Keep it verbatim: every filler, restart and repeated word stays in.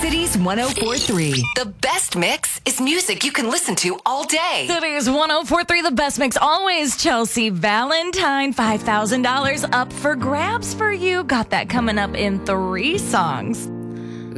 Cities one oh four point three. The best mix is music you can listen to all day. Cities one oh four point three, the best mix always. Chelsea Valentine, five thousand dollars up for grabs for you. Got that coming up in three songs.